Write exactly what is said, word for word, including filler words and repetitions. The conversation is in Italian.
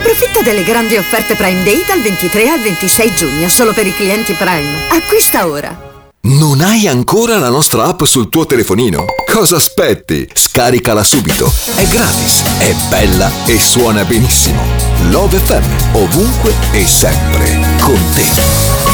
Approfitta delle grandi offerte Prime Day dal ventitré al ventisei giugno, solo per i clienti Prime. Acquista ora. Non hai ancora la nostra app sul tuo telefonino? Cosa aspetti? Scaricala subito. È gratis, è bella e suona benissimo. Love F M, ovunque e sempre con te.